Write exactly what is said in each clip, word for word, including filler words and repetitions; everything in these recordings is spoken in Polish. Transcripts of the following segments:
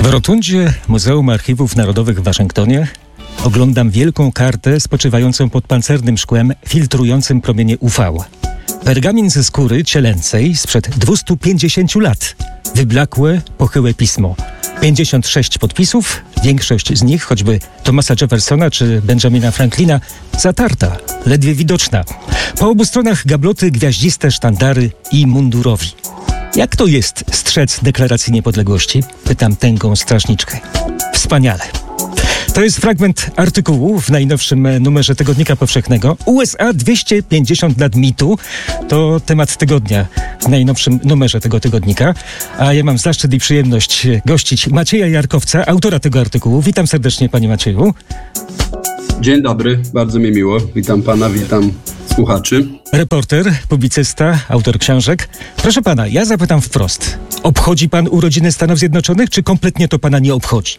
W rotundzie Muzeum Archiwów Narodowych w Waszyngtonie oglądam wielką kartę spoczywającą pod pancernym szkłem filtrującym promienie U V. Pergamin ze skóry cielęcej sprzed dwieście pięćdziesiąt lat. Wyblakłe, pochyłe pismo. pięćdziesiąt sześć podpisów, większość z nich, choćby Thomasa Jeffersona czy Benjamina Franklina, zatarta, ledwie widoczna. Po obu stronach gabloty, gwiaździste sztandary i mundurowi. Jak to jest strzec Deklaracji Niepodległości? Pytam tęgą strażniczkę. Wspaniale. To jest fragment artykułu w najnowszym numerze Tygodnika Powszechnego. U S A dwieście pięćdziesiąt lat mitu to temat tygodnia w najnowszym numerze tego tygodnika. A ja mam zaszczyt i przyjemność gościć Macieja Jarkowca, autora tego artykułu. Witam serdecznie, panie Macieju. Dzień dobry, bardzo mi miło. Witam pana, witam słuchaczy. Reporter, publicysta, autor książek. Proszę pana, ja zapytam wprost. Obchodzi pan urodziny Stanów Zjednoczonych, czy kompletnie to pana nie obchodzi?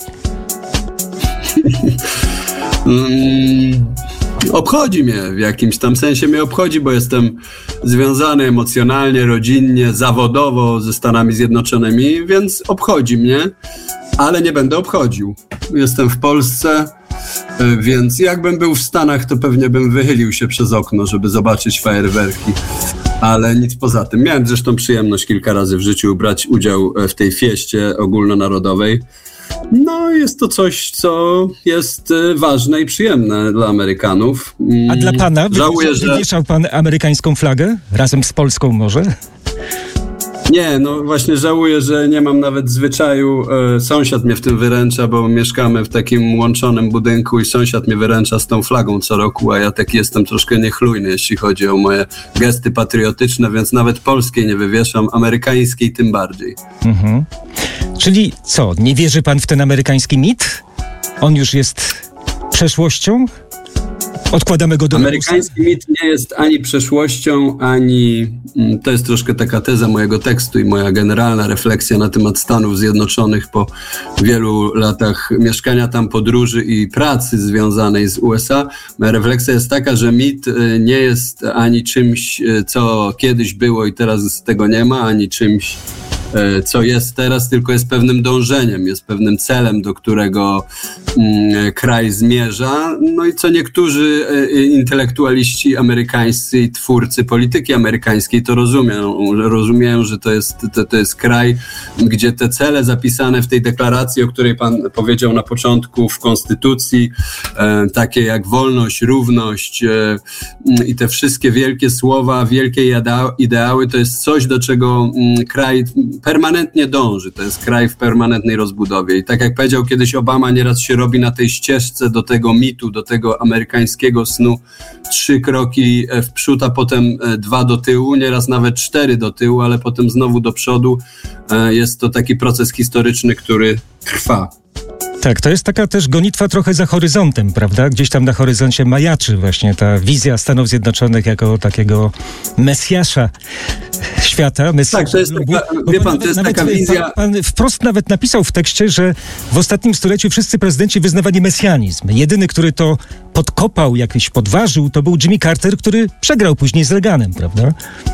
Hmm, obchodzi mnie, w jakimś tam sensie mnie obchodzi, bo jestem związany emocjonalnie, rodzinnie, zawodowo ze Stanami Zjednoczonymi, więc obchodzi mnie, ale nie będę obchodził. Jestem w Polsce, więc jakbym był w Stanach, to pewnie bym wychylił się przez okno, żeby zobaczyć fajerwerki, ale nic poza tym. Miałem zresztą przyjemność kilka razy w życiu brać udział w tej fieście ogólnonarodowej. No, jest to coś, co jest ważne i przyjemne dla Amerykanów. A dla pana? Żałuję, Wywieszał, że... wywieszał pan amerykańską flagę? Razem z Polską może? Nie, no właśnie żałuję, że nie mam nawet zwyczaju. E, sąsiad mnie w tym wyręcza, bo mieszkamy w takim łączonym budynku i sąsiad mnie wyręcza z tą flagą co roku, a ja taki jestem troszkę niechlujny, jeśli chodzi o moje gesty patriotyczne, więc nawet polskiej nie wywieszam, amerykańskiej tym bardziej. Mhm. Czyli co, nie wierzy pan w ten amerykański mit? On już jest przeszłością? Odkładamy go do Amerykański mit nie jest ani przeszłością, ani... To jest troszkę taka teza mojego tekstu i moja generalna refleksja na temat Stanów Zjednoczonych po wielu latach mieszkania tam, podróży i pracy związanej z U S A. Moja refleksja jest taka, że mit nie jest ani czymś, co kiedyś było i teraz tego nie ma, ani czymś, co jest teraz, tylko jest pewnym dążeniem, jest pewnym celem, do którego mm, kraj zmierza. No i co niektórzy e, intelektualiści amerykańscy i twórcy polityki amerykańskiej to rozumieją. Rozumieją, że to jest, to, to jest kraj, gdzie te cele zapisane w tej deklaracji, o której pan powiedział na początku, w konstytucji, e, takie jak wolność, równość e, i te wszystkie wielkie słowa, wielkie ideały, to jest coś, do czego mm, kraj permanentnie dąży. To jest kraj w permanentnej rozbudowie. I tak jak powiedział kiedyś Obama, nieraz się robi na tej ścieżce do tego mitu, do tego amerykańskiego snu trzy kroki w przód, a potem dwa do tyłu, nieraz nawet cztery do tyłu, ale potem znowu do przodu. Jest to taki proces historyczny, który trwa. Tak, to jest taka też gonitwa trochę za horyzontem, prawda? Gdzieś tam na horyzoncie majaczy właśnie ta wizja Stanów Zjednoczonych jako takiego mesjasza świata. Mesjasza, tak, to jest taka, bo, wie pan, nawet, to jest taka wizja... Pan, pan wprost nawet napisał w tekście, że w ostatnim stuleciu wszyscy prezydenci wyznawali mesjanizm. Jedyny, który to podkopał, jakiś podważył, to był Jimmy Carter, który przegrał później z Reaganem, prawda?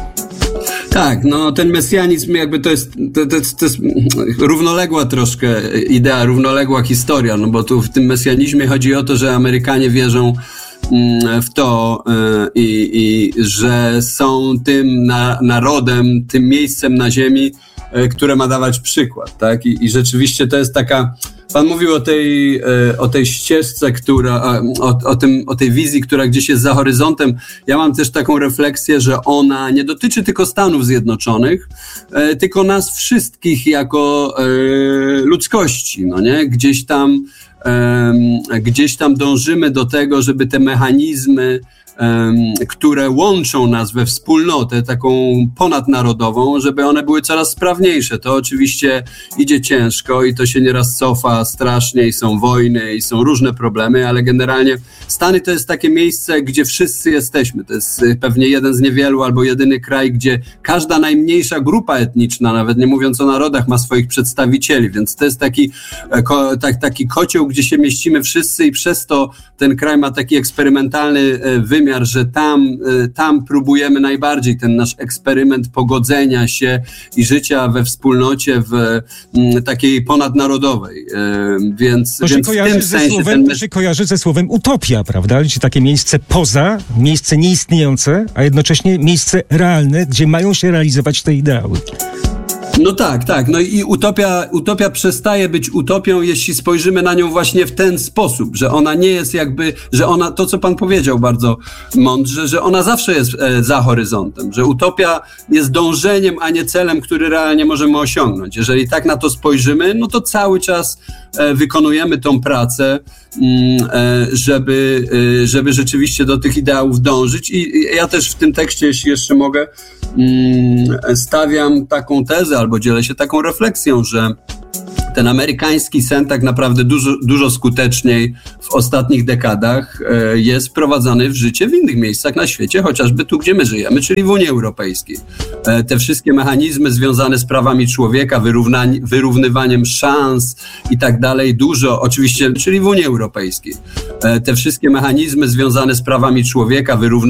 Tak, no ten mesjanizm jakby to jest, to, to, to jest równoległa troszkę idea, równoległa historia, no bo tu w tym mesjanizmie chodzi o to, że Amerykanie wierzą w to i, i że są tym na, narodem, tym miejscem na ziemi, które ma dawać przykład, tak? I, i rzeczywiście to jest taka... Pan mówił o tej, o tej ścieżce, która, o, o, tym, o tej wizji, która gdzieś jest za horyzontem. Ja mam też taką refleksję, że ona nie dotyczy tylko Stanów Zjednoczonych, tylko nas wszystkich jako e, ludzkości, no nie? Gdzieś tam, e, gdzieś tam dążymy do tego, żeby te mechanizmy, które łączą nas we wspólnotę taką ponadnarodową, żeby one były coraz sprawniejsze. To oczywiście idzie ciężko i to się nieraz cofa strasznie i są wojny i są różne problemy, ale generalnie Stany to jest takie miejsce, gdzie wszyscy jesteśmy. To jest pewnie jeden z niewielu albo jedyny kraj, gdzie każda najmniejsza grupa etniczna, nawet nie mówiąc o narodach, ma swoich przedstawicieli, więc to jest taki, ko, tak, taki kocioł, gdzie się mieścimy wszyscy i przez to ten kraj ma taki eksperymentalny wymiar wymiar, że tam, tam próbujemy najbardziej ten nasz eksperyment pogodzenia się i życia we wspólnocie w takiej ponadnarodowej. Więc, to się więc kojarzy w tym ze sensie słowem, ten... to się kojarzy ze słowem utopia, prawda? Czyli takie miejsce poza, miejsce nieistniejące, a jednocześnie miejsce realne, gdzie mają się realizować te ideały. No tak, tak. No i utopia, utopia przestaje być utopią, jeśli spojrzymy na nią właśnie w ten sposób, że ona nie jest jakby, że ona, to co pan powiedział bardzo mądrze, że ona zawsze jest e, za horyzontem, że utopia jest dążeniem, a nie celem, który realnie możemy osiągnąć. Jeżeli tak na to spojrzymy, no to cały czas e, wykonujemy tą pracę, mm, e, żeby, e, żeby rzeczywiście do tych ideałów dążyć. I, i ja też w tym tekście, jeśli jeszcze mogę, mm, stawiam taką tezę, albo dzielę się taką refleksją, że ten amerykański sen tak naprawdę dużo, dużo skuteczniej w ostatnich dekadach e, jest wprowadzany w życie w innych miejscach na świecie, chociażby tu, gdzie my żyjemy, czyli w Unii Europejskiej. E, te wszystkie mechanizmy związane z prawami człowieka, wyrównań, wyrównywaniem szans i tak dalej, dużo, oczywiście, czyli w Unii Europejskiej. E, te wszystkie mechanizmy związane z prawami człowieka, wyrównywaniem